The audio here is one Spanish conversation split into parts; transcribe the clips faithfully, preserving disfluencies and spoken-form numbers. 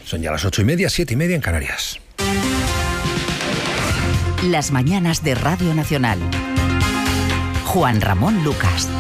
Son ya las ocho y media, siete y media en Canarias. Las mañanas de Radio Nacional. Juan Ramón Lucas.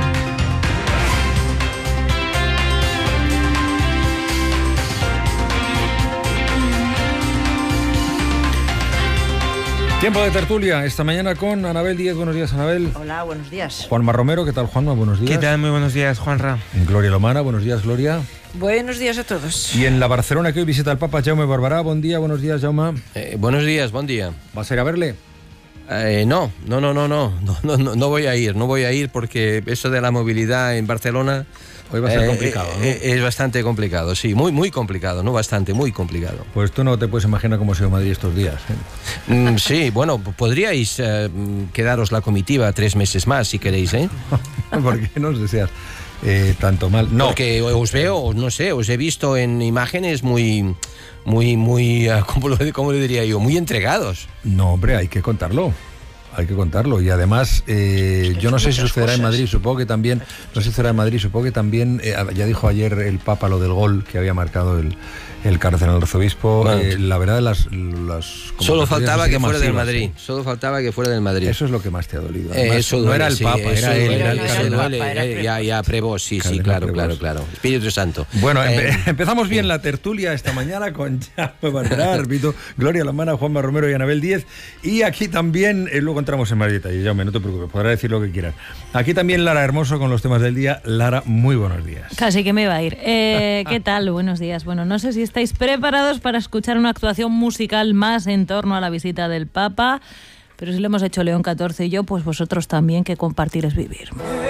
Tiempo de tertulia, esta mañana con Anabel Díez. Buenos días, Anabel. Hola, buenos días. Juanma Romero, ¿qué tal, Juanma? Buenos días. ¿Qué tal? Muy buenos días, Juanra. Gloria Lomana, buenos días, Gloria. Buenos días a todos. Y en la Barcelona que hoy visita el Papa, Jaume Barbará. Buen día, buenos días, Jaume. Eh, buenos días, buen día. ¿Vas a ir a verle? Eh, no, no, no, no, no, no, no, no voy a ir, no voy a ir porque eso de la movilidad en Barcelona hoy va a ser eh, complicado, ¿no? Eh, es bastante complicado, sí, muy, muy complicado, no bastante, muy complicado. Pues tú no te puedes imaginar cómo ha sido Madrid estos días, ¿eh? Mm, sí, bueno, podríais eh, quedaros la comitiva tres meses más si queréis, ¿eh? ¿Por qué nos deseas eh, tanto mal? No. Porque os veo, no sé, os he visto en imágenes muy, muy, muy, ¿cómo lo, cómo lo diría yo? Muy entregados. No, hombre, hay que contarlo. Hay que contarlo. Y además, eh, yo no sé si sucederá cosas. en Madrid, supongo que también, no sé si sucederá en Madrid, supongo que también, eh, ya dijo ayer el Papa lo del gol que había marcado el, el cardenal arzobispo. Bueno. Eh, la verdad, las... las solo faltaba que fuera masivas, del Madrid, ¿sí? Solo faltaba que fuera del Madrid. Eso es lo que más te ha dolido. Eh, eso no duele, era el sí, Papa, era él, era el cardenal. Duele, ya, ya, Prevos, sí, Cardenal sí, claro, Prevos. claro, claro. Espíritu Santo. Bueno, eh, empe empezamos bien la tertulia esta mañana con Jaume Barbará, repito, Gloria Lomana, Juanma Romero y Anabel Díez. Y aquí también, eh, luego entramos en más detalle, Jaume, no te preocupes, podrás decir lo que quieras. Aquí también Lara Hermoso con los temas del día. Lara, muy buenos días. Casi que me iba a ir. Eh, ¿Qué tal? Buenos días. Bueno, no sé si estáis preparados para escuchar una actuación musical más en torno a la visita del Papa, pero si lo hemos hecho León catorce y yo, pues vosotros también, que compartir es vivir.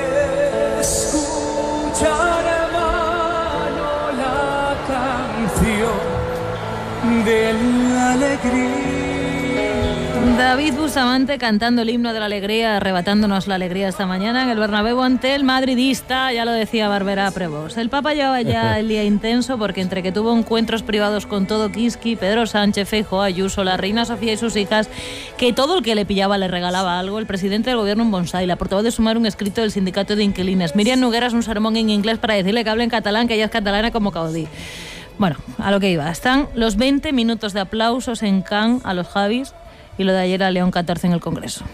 Escuchar, hermano, la canción de la alegría. David Bustamante cantando el himno de la alegría, arrebatándonos la alegría esta mañana en el Bernabéu ante el madridista, ya lo decía Barberá Prevos. El Papa llevaba ya el día intenso porque entre que tuvo encuentros privados con todo Kiski, Pedro Sánchez, Feijóo, Ayuso, la reina Sofía y sus hijas, que todo el que le pillaba le regalaba algo, el presidente del gobierno un bonsai, la portavoz de Sumar un escrito del sindicato de inquilines, Miriam Nogueras un sermón en inglés para decirle que hable en catalán, que ella es catalana como Caudí. Bueno, a lo que iba. Están los veinte minutos de aplausos en Cannes a los Javis y lo de ayer a León catorce en el Congreso.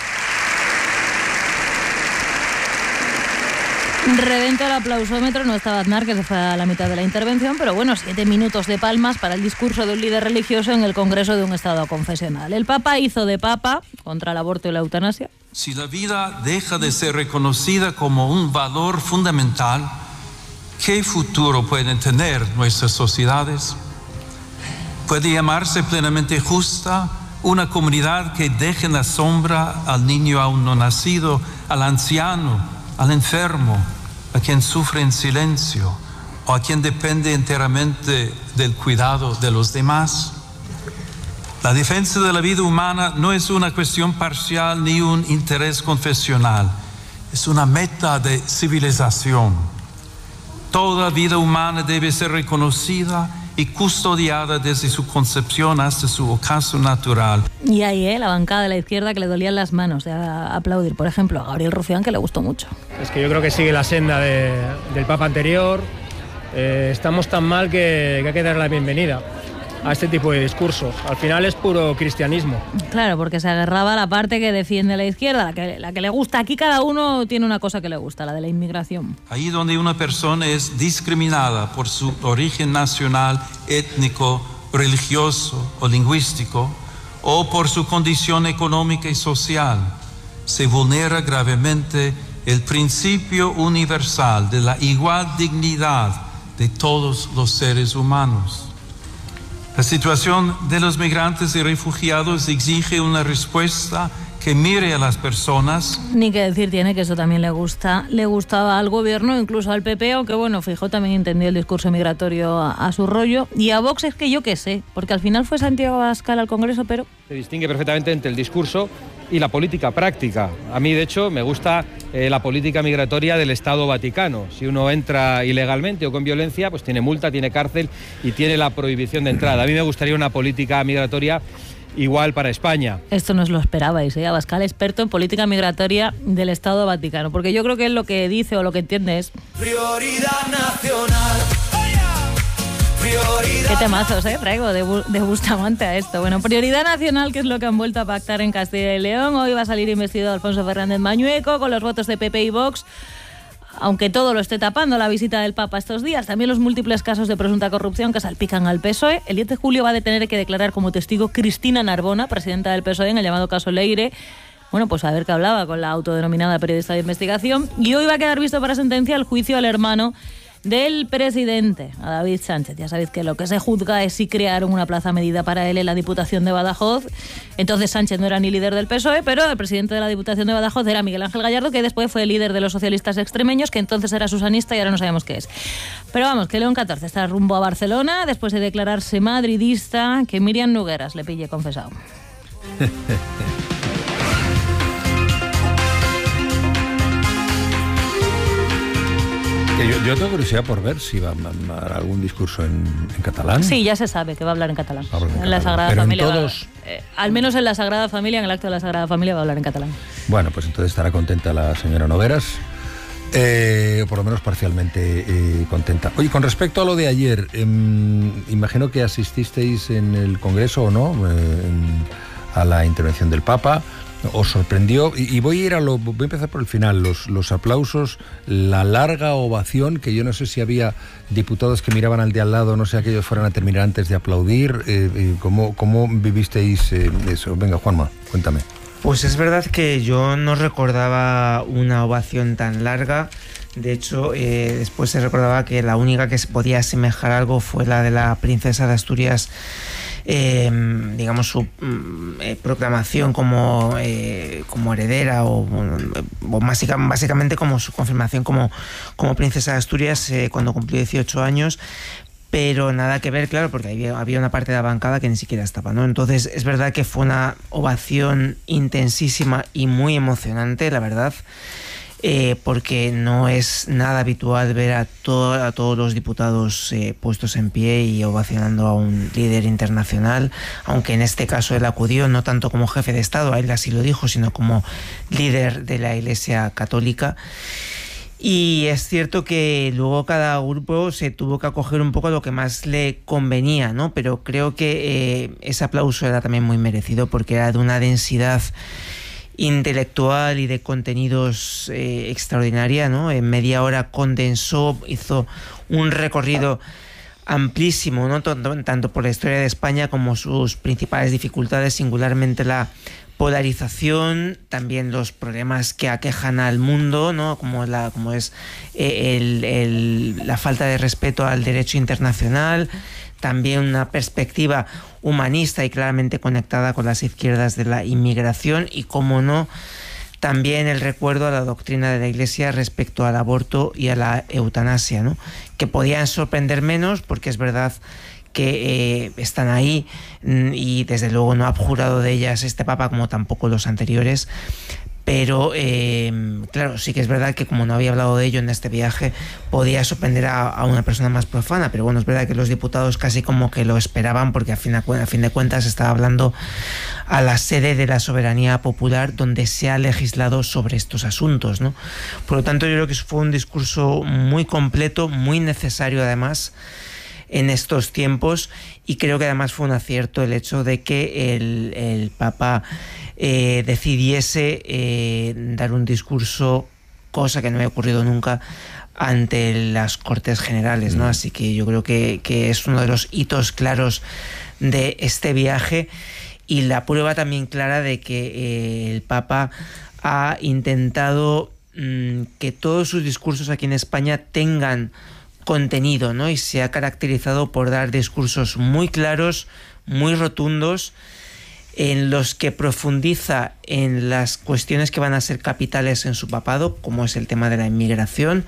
Reventó el aplausómetro, no estaba Aznar, que se fue a la mitad de la intervención, pero bueno, siete minutos de palmas para el discurso de un líder religioso en el Congreso de un Estado confesional. El Papa hizo de Papa contra el aborto y la eutanasia. Si la vida deja de ser reconocida como un valor fundamental, ¿qué futuro pueden tener nuestras sociedades? ¿Puede llamarse plenamente justa una comunidad que deje en la sombra al niño aún no nacido, al anciano, al enfermo, a quien sufre en silencio o a quien depende enteramente del cuidado de los demás? La defensa de la vida humana no es una cuestión parcial ni un interés confesional, es una meta de civilización. Toda vida humana debe ser reconocida y custodiada desde su concepción hasta su ocaso natural. Y ahí, ¿eh? La bancada de la izquierda que le dolían las manos de aplaudir. Por ejemplo, a Gabriel Rufián, que le gustó mucho. Es que yo creo que sigue la senda de, del Papa anterior. Eh, estamos tan mal que, que hay que dar la bienvenida a este tipo de discursos. Al final es puro cristianismo. Claro, porque se agarraba a la parte que defiende la izquierda, la que, la que le gusta. Aquí cada uno tiene una cosa que le gusta, la de la inmigración. Ahí donde una persona es discriminada por su origen nacional, étnico, religioso o lingüístico, o por su condición económica y social, se vulnera gravemente el principio universal de la igual dignidad de todos los seres humanos. La situación de los migrantes y refugiados exige una respuesta que mire a las personas. Ni que decir tiene que eso también le gusta, le gustaba al gobierno, incluso al P P, aunque bueno, Feijóo también entendió el discurso migratorio a, a su rollo. Y a Vox es que yo qué sé, porque al final fue Santiago Abascal al Congreso, pero... Se distingue perfectamente entre el discurso y la política práctica. A mí, de hecho, me gusta eh, la política migratoria del Estado Vaticano. Si uno entra ilegalmente o con violencia, pues tiene multa, tiene cárcel y tiene la prohibición de entrada. A mí me gustaría una política migratoria igual para España. Esto no os lo esperabais, ¿eh? Abascal, experto en política migratoria del Estado Vaticano, porque yo creo que él lo que dice o lo que entiende es... Prioridad nacional, prioridad Qué temazos, ¿eh? Traigo de, Bu- de Bustamante a esto. Bueno, prioridad nacional, que es lo que han vuelto a pactar en Castilla y León. Hoy va a salir investido Alfonso Fernández Mañueco con los votos de P P y Vox. Aunque todo lo esté tapando la visita del Papa estos días, también los múltiples casos de presunta corrupción que salpican al P S O E. El diez de julio va a tener que declarar como testigo Cristina Narbona, presidenta del P S O E, en el llamado caso Leire. Bueno, pues a ver qué hablaba con la autodenominada periodista de investigación. Y hoy va a quedar visto para sentencia el juicio al hermano del presidente, a David Sánchez. Ya sabéis que lo que se juzga es si crearon una plaza medida para él en la Diputación de Badajoz. Entonces Sánchez no era ni líder del P S O E, pero el presidente de la Diputación de Badajoz era Miguel Ángel Gallardo, que después fue líder de los socialistas extremeños, que entonces era susanista y ahora no sabemos qué es. Pero vamos, que León catorce está rumbo a Barcelona después de declararse madridista, que Miriam Nogueras le pille confesado. Yo, yo tengo curiosidad por ver si va a dar algún discurso en, en catalán. Sí, ya se sabe que va a hablar en catalán. en en catalán. la Sagrada Pero Familia. en va- todos... eh, al menos en la Sagrada Familia, en el acto de la Sagrada Familia, va a hablar en catalán. Bueno, pues entonces estará contenta la señora Nogueras, eh, o por lo menos parcialmente eh, contenta. Oye, con respecto a lo de ayer, eh, imagino que asististeis en el Congreso o no, eh, en- a la intervención del Papa. ¿Os sorprendió? Y, y voy a ir a lo, voy a empezar por el final, los, los aplausos, la larga ovación, que yo no sé si había diputados que miraban al de al lado, no sé, aquellos fueran a terminar antes de aplaudir. Eh, eh, ¿cómo, ¿Cómo vivisteis eh, eso? Venga, Juanma, cuéntame. Pues es verdad que yo no recordaba una ovación tan larga. De hecho, eh, después se recordaba que la única que se podía asemejar a algo fue la de la princesa de Asturias, eh, digamos, su mm, eh, proclamación como, eh, como heredera o, o básica, básicamente como su confirmación como, como princesa de Asturias eh, cuando cumplió dieciocho años. Pero nada que ver, claro, porque había, había una parte de la bancada que ni siquiera estaba, ¿no? Entonces es verdad que fue una ovación intensísima y muy emocionante, la verdad, eh, porque no es nada habitual ver a, to a todos los diputados eh, puestos en pie y ovacionando a un líder internacional, aunque en este caso él acudió no tanto como jefe de Estado, a él así lo dijo, sino como líder de la Iglesia Católica. Y es cierto que luego cada grupo se tuvo que acoger un poco a lo que más le convenía, ¿no? Pero creo que eh, ese aplauso era también muy merecido porque era de una densidad intelectual y de contenidos eh, extraordinaria, ¿no? En media hora condensó, hizo un recorrido amplísimo, ¿no? Tanto, tanto por la historia de España como sus principales dificultades, singularmente la polarización, también los problemas que aquejan al mundo, ¿no? Como, la, como es eh, el, el, la falta de respeto al derecho internacional, también una perspectiva humanista y claramente conectada con las izquierdas de la inmigración y, como no, también el recuerdo a la doctrina de la Iglesia respecto al aborto y a la eutanasia, ¿no? Que podían sorprender menos porque es verdad que eh, están ahí y desde luego no ha abjurado de ellas este Papa como tampoco los anteriores, pero eh, claro, sí que es verdad que como no había hablado de ello en este viaje podía sorprender a, a una persona más profana, pero bueno, es verdad que los diputados casi como que lo esperaban porque a fin de, a fin de cuentas estaba hablando a la sede de la soberanía popular donde se ha legislado sobre estos asuntos, ¿no? Por lo tanto, yo creo que fue un discurso muy completo, muy necesario además en estos tiempos, y creo que además fue un acierto el hecho de que el, el Papa eh, decidiese eh, dar un discurso, cosa que no había ocurrido nunca, ante las Cortes Generales, ¿no? Así que yo creo que, que es uno de los hitos claros de este viaje y la prueba también clara de que eh, el Papa ha intentado mmm, que todos sus discursos aquí en España tengan contenido, ¿no? Y se ha caracterizado por dar discursos muy claros, muy rotundos, en los que profundiza en las cuestiones que van a ser capitales en su papado, como es el tema de la inmigración,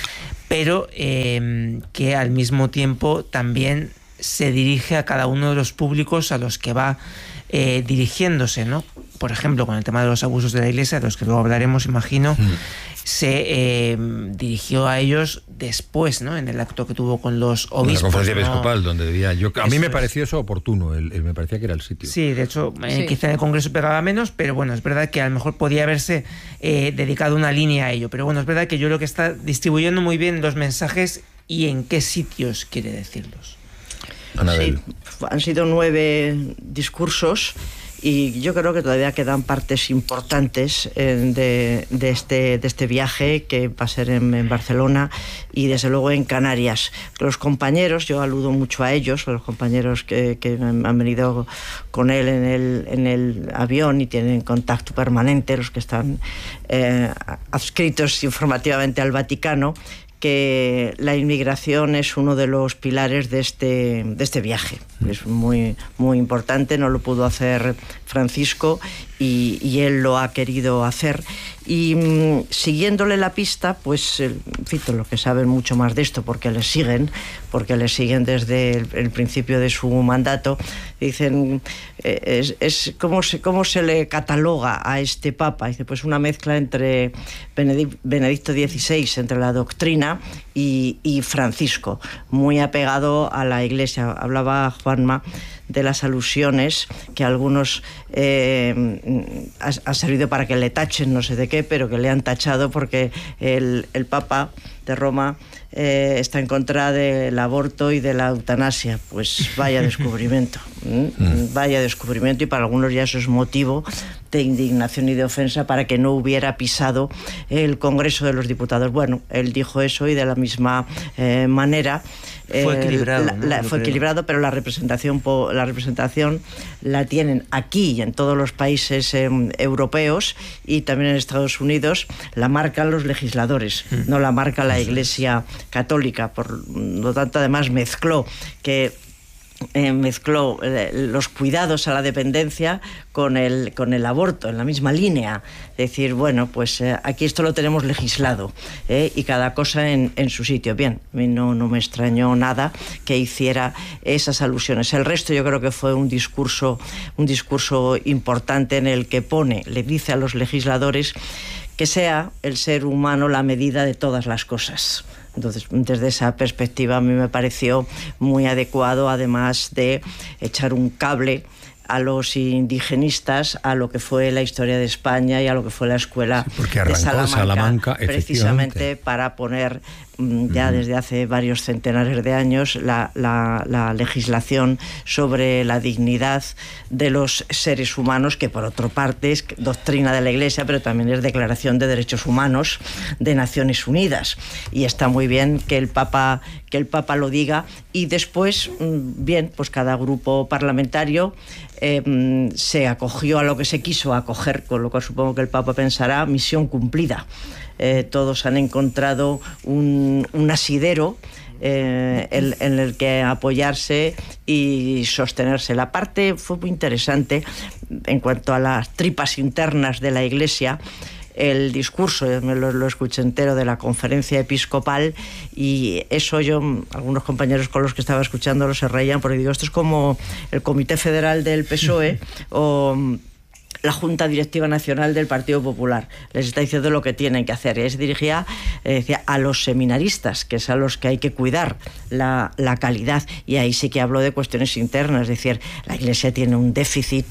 pero eh, que al mismo tiempo también se dirige a cada uno de los públicos a los que va eh, dirigiéndose, ¿no? Por ejemplo, con el tema de los abusos de la Iglesia, de los que luego hablaremos, imagino, mm. se eh, dirigió a ellos después, ¿no? En el acto que tuvo con los obispos. La conferencia ¿no? episcopal, donde debía... Yo, a mí Eso me es. pareció eso oportuno, el, el, me parecía que era el sitio. Sí, de hecho, eh, Sí. quizá en el Congreso pegaba menos, pero bueno, es verdad que a lo mejor podía haberse eh, dedicado una línea a ello. Pero bueno, es verdad que yo creo que está distribuyendo muy bien los mensajes y en qué sitios quiere decirlos. Anabel. Sí, han sido nueve discursos y yo creo que todavía quedan partes importantes eh, de, de, este, de este viaje que va a ser en, en Barcelona y desde luego en Canarias. Los compañeros, yo aludo mucho a ellos, a los compañeros que, que han venido con él en el, en el avión y tienen contacto permanente, los que están eh, adscritos informativamente al Vaticano, que la inmigración es uno de los pilares de este, de este viaje. Es muy, muy importante, no lo pudo hacer Francisco y, y él lo ha querido hacer. Y mmm, siguiéndole la pista, pues, en fin, lo que saben mucho más de esto, porque le siguen, porque le siguen desde el, el principio de su mandato, dicen, eh, es, es ¿cómo, se, ¿cómo se le cataloga a este Papa? Dice, pues una mezcla entre Benedic, Benedicto dieciséis, entre la doctrina y, y Francisco, muy apegado a la Iglesia. Hablaba Juanma de las alusiones que algunos eh, ha, ha servido para que le tachen no sé de qué, pero que le han tachado porque el, el Papa de Roma eh, está en contra del aborto y de la eutanasia. Pues vaya descubrimiento, ¿Mm? vaya descubrimiento, y para algunos ya eso es motivo de indignación y de ofensa para que no hubiera pisado el Congreso de los Diputados. Bueno, él dijo eso y de la misma eh, manera fue equilibrado, la, la, ¿no? fue equilibrado, pero la representación la representación la tienen aquí y en todos los países eh, europeos y también en Estados Unidos. La marcan los legisladores, mm. no la marca la Iglesia Católica. Por lo tanto, además mezcló que Eh, mezcló eh, los cuidados a la dependencia con el, con el aborto, en la misma línea. Decir, bueno, pues eh, aquí esto lo tenemos legislado eh, y cada cosa en, en su sitio. Bien, a mí no, no me extrañó nada que hiciera esas alusiones. El resto yo creo que fue un discurso, un discurso importante en el que pone, le dice a los legisladores que sea el ser humano la medida de todas las cosas. Entonces, desde esa perspectiva a mí me pareció muy adecuado, además de echar un cable a los indigenistas, a lo que fue la historia de España y a lo que fue la escuela sí, porque arrancó de Salamanca, Salamanca precisamente para poner ya uh-huh. desde hace varios centenares de años la, la, la legislación sobre la dignidad de los seres humanos, que por otra parte es doctrina de la Iglesia, pero también es Declaración de Derechos Humanos de Naciones Unidas, y está muy bien que el Papa, que el Papa lo diga. Y después, bien, pues cada grupo parlamentario eh, se acogió a lo que se quiso acoger, con lo cual supongo que el Papa pensará misión cumplida. Eh, todos han encontrado un, un asidero eh, en, en el que apoyarse y sostenerse. La parte fue muy interesante en cuanto a las tripas internas de la Iglesia. El discurso, me lo, lo escuché entero, de la conferencia episcopal, y eso yo, algunos compañeros con los que estaba escuchando se reían, porque digo, esto es como el Comité Federal del P S O E o la Junta Directiva Nacional del Partido Popular. Les está diciendo lo que tienen que hacer. Y ahí se dirigía eh, decía, a los seminaristas, que es a los que hay que cuidar la, la calidad. Y ahí sí que habló de cuestiones internas, es decir, la Iglesia tiene un déficit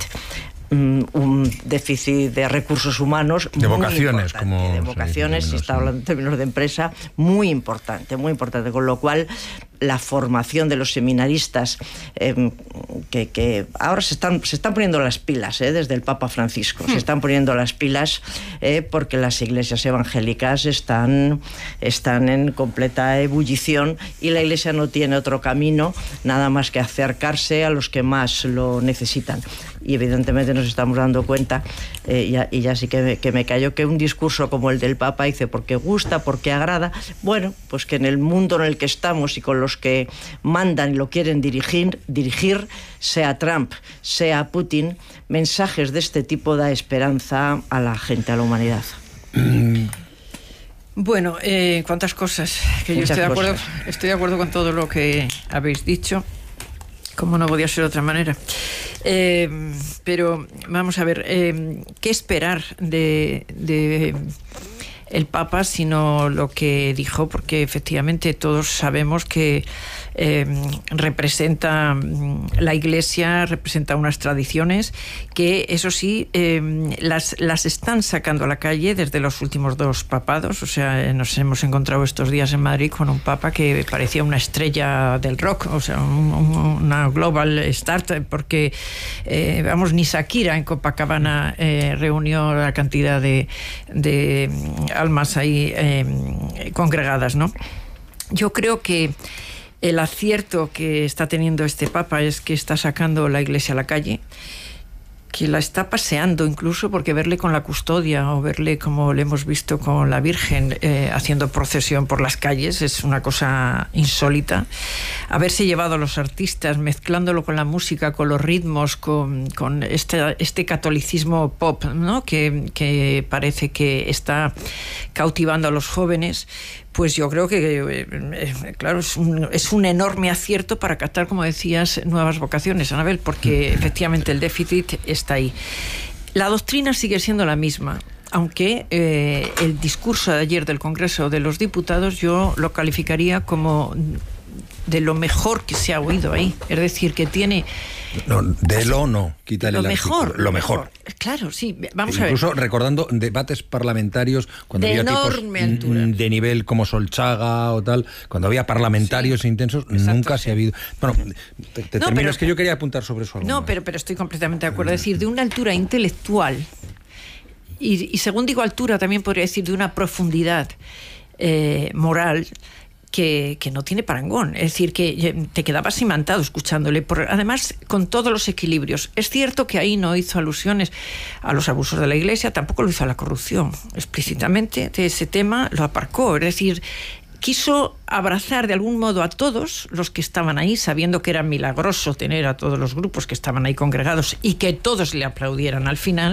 un déficit de recursos humanos, de vocaciones, como de vocaciones, si está hablando en términos de empresa, muy importante, muy importante, con lo cual la formación de los seminaristas eh, que, que ahora se están, se están poniendo las pilas eh, desde el Papa Francisco, se están poniendo las pilas eh, porque las iglesias evangélicas están, están en completa ebullición y la Iglesia no tiene otro camino nada más que acercarse a los que más lo necesitan. Y evidentemente nos estamos dando cuenta, eh, y, ya, y ya sí que me, que me cayó, que un discurso como el del Papa dice porque gusta, porque agrada. Bueno, pues que en el mundo en el que estamos y con los que mandan y lo quieren dirigir, dirigir sea Trump, sea Putin, mensajes de este tipo da esperanza a la gente, a la humanidad. Bueno, eh, cuántas cosas, que yo estoy de acuerdo, estoy de acuerdo con todo lo que habéis dicho, como no podía ser de otra manera. Eh, pero vamos a ver, eh, ¿qué esperar de, de el Papa, sino lo que dijo? Porque efectivamente todos sabemos que eh, representa la Iglesia, representa unas tradiciones que, eso sí, eh, las, las están sacando a la calle desde los últimos dos papados. O sea, nos hemos encontrado estos días en Madrid con un papa que parecía una estrella del rock, o sea, un, un, una global star, porque, eh, vamos, ni Shakira en Copacabana eh, reunió la cantidad de, de almas ahí eh, congregadas, ¿no? Yo creo que el acierto que está teniendo este Papa es que está sacando la Iglesia a la calle, que la está paseando incluso, porque verle con la custodia o verle como le hemos visto con la Virgen eh, haciendo procesión por las calles es una cosa insólita. Haberse llevado a los artistas, mezclándolo con la música, con los ritmos, con, con este, este catolicismo pop, ¿no? que, que parece que está cautivando a los jóvenes, pues yo creo que, eh, claro, es un, es un enorme acierto para captar, como decías, nuevas vocaciones, Anabel, porque efectivamente el déficit está ahí. La doctrina sigue siendo la misma, aunque eh, el discurso de ayer del Congreso de los Diputados yo lo calificaría como de lo mejor que se ha oído ahí. Es decir, que tiene... No, de lo no, quítale lo el mejor, artículo. Lo mejor. Claro, sí, vamos Incluso a ver. Incluso recordando debates parlamentarios cuando de había tipos altura. de nivel como Solchaga o tal, cuando había parlamentarios sí, intensos, exacto, nunca sí. se ha habido... Bueno, te, te no, termino, pero, es que yo quería apuntar sobre eso algo No, más. pero, pero estoy completamente de acuerdo. Es decir, de una altura intelectual, y, y según digo altura, también podría decir de una profundidad eh, moral, Que, que no tiene parangón, es decir, que te quedabas imantado escuchándole, por, además con todos los equilibrios. Es cierto que ahí no hizo alusiones a los abusos de la Iglesia, tampoco lo hizo a la corrupción, explícitamente de ese tema lo aparcó, es decir, quiso abrazar de algún modo a todos los que estaban ahí, sabiendo que era milagroso tener a todos los grupos que estaban ahí congregados y que todos le aplaudieran al final,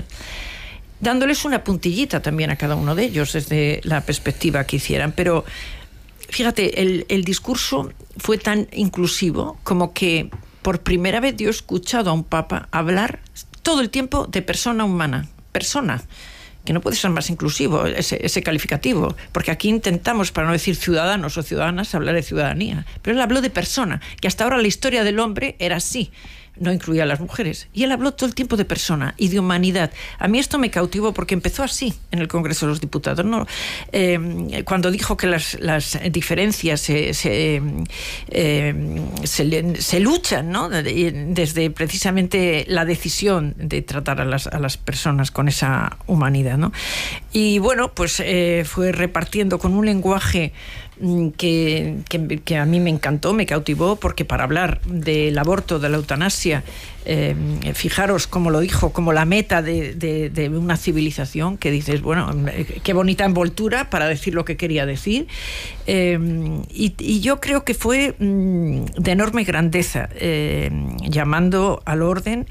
dándoles una puntillita también a cada uno de ellos desde la perspectiva que hicieran. Pero fíjate, el, el discurso fue tan inclusivo como que por primera vez yo he escuchado a un papa hablar todo el tiempo de persona humana, persona, que no puede ser más inclusivo ese, ese calificativo, porque aquí intentamos, para no decir ciudadanos o ciudadanas, hablar de ciudadanía, pero él habló de persona, que hasta ahora la historia del hombre era así, no incluía a las mujeres, y él habló todo el tiempo de persona y de humanidad. A mí esto me cautivó porque empezó así en el Congreso de los Diputados, ¿no? Eh, cuando dijo que las, las diferencias se, se, eh, se, se luchan, ¿no? Desde precisamente la decisión de tratar a las, a las personas con esa humanidad, ¿no? Y bueno, pues eh, fue repartiendo con un lenguaje Que, que, que a mí me encantó, me cautivó, porque para hablar del aborto, de la eutanasia, eh, fijaros cómo lo dijo, como la meta de, de, de una civilización, que dices, bueno, qué bonita envoltura para decir lo que quería decir, eh, y, y yo creo que fue mm, de enorme grandeza, eh, llamando al orden,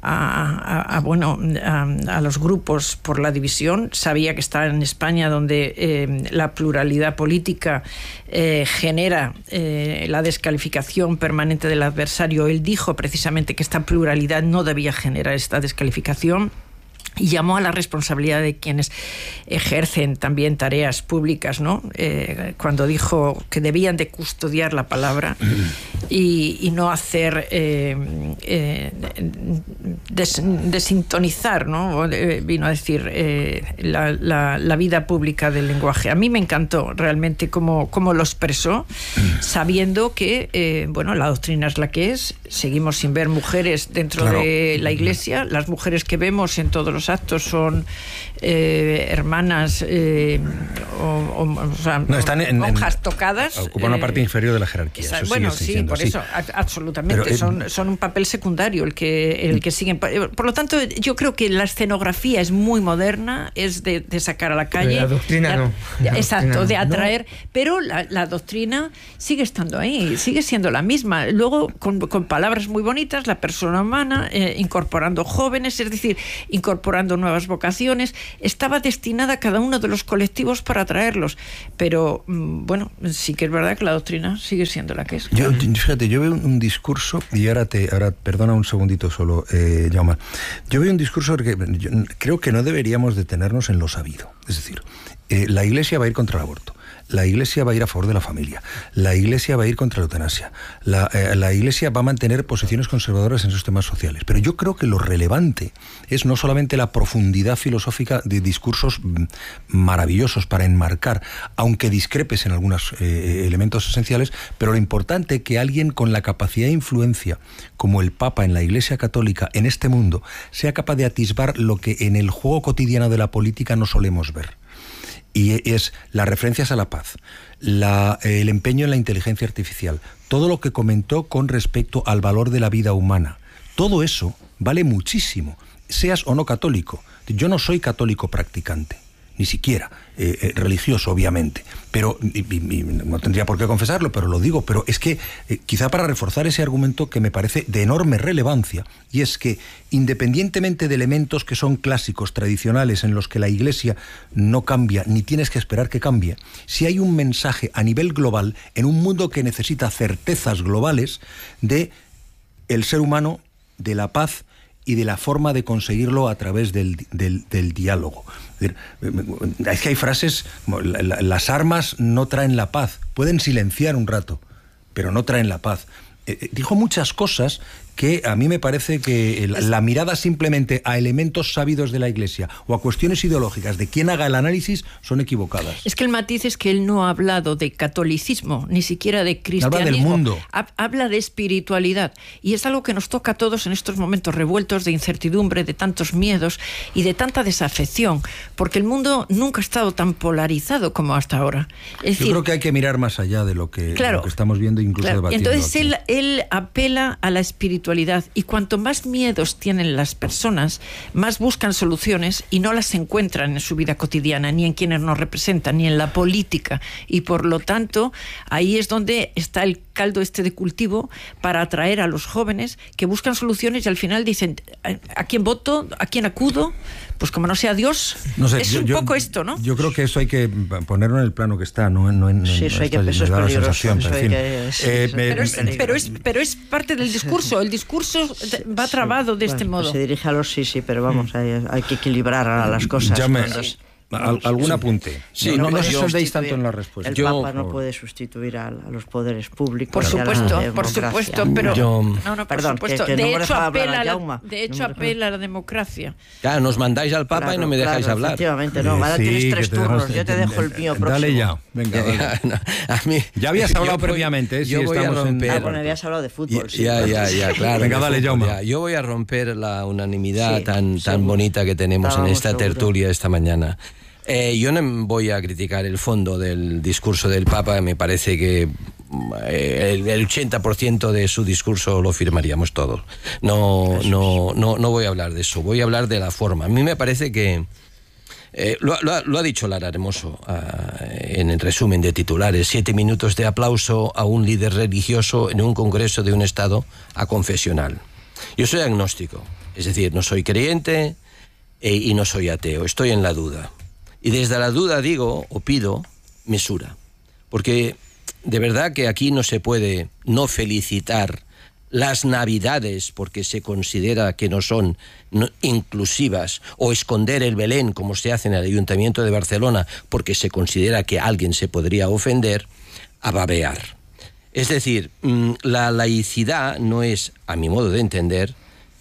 A, a, a, bueno, a, a los grupos por la división. Sabía que está en España, donde eh, la pluralidad política eh, genera eh, la descalificación permanente del adversario. Él dijo precisamente que esta pluralidad no debía generar esta descalificación, y llamó a la responsabilidad de quienes ejercen también tareas públicas, ¿no? Eh, cuando dijo que debían de custodiar la palabra y, y no hacer eh, eh, des, desintonizar, ¿no? Eh, vino a decir eh, la, la, la vida pública del lenguaje. A mí me encantó realmente cómo, cómo lo expresó, sabiendo que eh, bueno, la doctrina es la que es, seguimos sin ver mujeres dentro claro. de la Iglesia, las mujeres que vemos en todos los actos son eh, hermanas eh, o, o, o sea, no, están en, monjas en, tocadas. Ocupan eh, una parte inferior de la jerarquía. Esa, eso bueno, sí, siendo, por sí. eso, a, absolutamente. Pero, eh, son, son un papel secundario el que, el que siguen. Por lo tanto, yo creo que la escenografía es muy moderna, es de, de sacar a la calle. Pero la doctrina de, no. La exacto, doctrina, de atraer. no. Pero la, la doctrina sigue estando ahí, sigue siendo la misma. Luego, con, con palabras muy bonitas, la persona humana, eh, incorporando jóvenes, es decir, incorporando nuevas vocaciones, estaba destinada a cada uno de los colectivos para atraerlos, pero bueno, sí que es verdad que la doctrina sigue siendo la que es. Yo, fíjate, yo veo un discurso, y ahora te, ahora perdona un segundito solo, eh, Jaume, yo veo un discurso que yo creo que no deberíamos detenernos en lo sabido, es decir, eh, la Iglesia va a ir contra el aborto. la Iglesia va a ir a favor de la familia, la Iglesia va a ir contra la eutanasia, la, eh, la Iglesia va a mantener posiciones conservadoras en esos temas sociales. Pero yo creo que lo relevante es no solamente la profundidad filosófica de discursos maravillosos para enmarcar, aunque discrepes en algunos eh, elementos esenciales, pero lo importante que alguien con la capacidad de influencia, como el Papa en la Iglesia Católica en este mundo, sea capaz de atisbar lo que en el juego cotidiano de la política no solemos ver. Y es las referencias a la paz, la, el empeño en la inteligencia artificial, todo lo que comentó con respecto al valor de la vida humana. Todo eso vale muchísimo, seas o no católico. Yo no soy católico practicante, ni siquiera eh, eh, religioso, obviamente, pero y, y, y no tendría por qué confesarlo, pero lo digo, pero es que eh, quizá para reforzar ese argumento que me parece de enorme relevancia, y es que independientemente de elementos que son clásicos, tradicionales, en los que la Iglesia no cambia, ni tienes que esperar que cambie, si hay un mensaje a nivel global, en un mundo que necesita certezas globales, de el ser humano, de la paz y de la forma de conseguirlo a través del, del, del diálogo. Es que hay frases como las armas no traen la paz, pueden silenciar un rato, pero no traen la paz. Eh, dijo muchas cosas que a mí me parece que la, la mirada simplemente a elementos sabidos de la Iglesia o a cuestiones ideológicas de quien haga el análisis son equivocadas. Es que el matiz es que él no ha hablado de catolicismo, ni siquiera de cristianismo. Habla del mundo. Ha, habla de espiritualidad. Y es algo que nos toca a todos en estos momentos revueltos de incertidumbre, de tantos miedos y de tanta desafección, porque el mundo nunca ha estado tan polarizado como hasta ahora. Es Yo decir, creo que hay que mirar más allá de lo que, claro, de lo que estamos viendo, incluso claro, debatiendo. Entonces aquí. él, él apela a la espiritualidad. Y cuanto más miedos tienen las personas, más buscan soluciones y no las encuentran en su vida cotidiana, ni en quienes nos representan, ni en la política. Y por lo tanto, ahí es donde está el caldo este de cultivo para atraer a los jóvenes que buscan soluciones y al final dicen, ¿a quién voto? ¿A quién acudo? Pues como no sea Dios, no sé, es yo, un yo, poco esto, ¿no? Yo creo que eso hay que ponerlo en el plano que está, no, no en sí, eso hay que, eso es peligroso. Pero es, pero, es, pero es parte del discurso, el discurso va trabado de bueno, este modo. Pues se dirige a los sí, sí, pero vamos, hay, hay que equilibrar a las cosas. Ya me, cuando, sí. Al, ¿Algún apunte? Sí, no, no, no no os deis tanto en la respuesta. El yo, Papa no puede sustituir a, a los poderes públicos. Por supuesto, por supuesto, pero yo, no, no, por perdón, supuesto. Que, que de, no hecho, apela a la, de hecho, no apela a la democracia. Claro, nos mandáis al Papa claro, y no me dejáis claro, hablar. Efectivamente, no. Ahora sí, tienes tres te turnos. Dejamos, yo te dejo el mío próximo. Dale ya, venga. Dale. No, a mí, ya habías hablado voy, previamente. ¿eh? Yo Si voy a romper. En... Ah, bueno, habías hablado de fútbol. Sí, ya, ya, ya, claro. Venga, dale, Jaume. Yo voy a romper la unanimidad sí, tan, tan seguro. bonita que tenemos Estábamos en esta seguro. tertulia esta mañana. Eh, yo no voy a criticar el fondo del discurso del Papa, me parece que eh, el, el ochenta por ciento de su discurso lo firmaríamos todos. No, no, no, no voy a hablar de eso, voy a hablar de la forma. A mí me parece que, eh, lo, lo, lo ha dicho Lara Hermoso uh, en el resumen de titulares, siete minutos de aplauso a un líder religioso en un congreso de un estado aconfesional. Yo soy agnóstico, es decir, no soy creyente eh, y no soy ateo, estoy en la duda. Y desde la duda digo o pido mesura, porque de verdad que aquí no se puede no felicitar las Navidades porque se considera que no son no, inclusivas, o esconder el Belén como se hace en el Ayuntamiento de Barcelona porque se considera que alguien se podría ofender, a babear. Es decir, la laicidad no es, a mi modo de entender,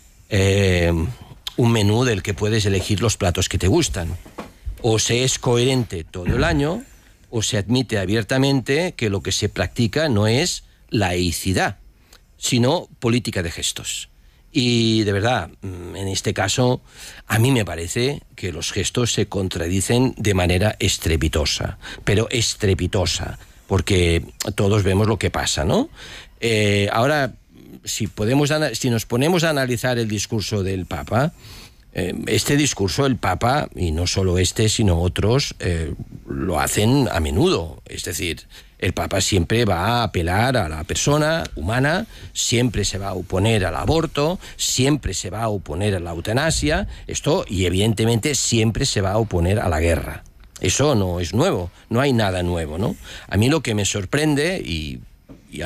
eh, un menú del que puedes elegir los platos que te gustan. O se es coherente todo el año, o se admite abiertamente que lo que se practica no es laicidad, sino política de gestos. Y de verdad, en este caso, a mí me parece que los gestos se contradicen de manera estrepitosa, pero estrepitosa, porque todos vemos lo que pasa, ¿no? Eh, ahora, si, podemos, si nos ponemos a analizar el discurso del Papa, este discurso el Papa, y no solo este sino otros, eh, lo hacen a menudo. Es decir, el Papa siempre va a apelar a la persona humana, siempre se va a oponer al aborto, siempre se va a oponer a la eutanasia, esto, y evidentemente siempre se va a oponer a la guerra. Eso no es nuevo, no hay nada nuevo, ¿no? A mí lo que me sorprende, y